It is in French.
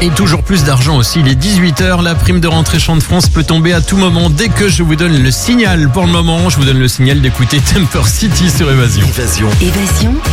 Et toujours plus d'argent aussi. Il est 18h. La prime de rentrée Champ de France peut tomber à tout moment dès que je vous donne le signal. Pour le moment, je vous donne le signal d'écouter Temper City sur Évasion. Évasion.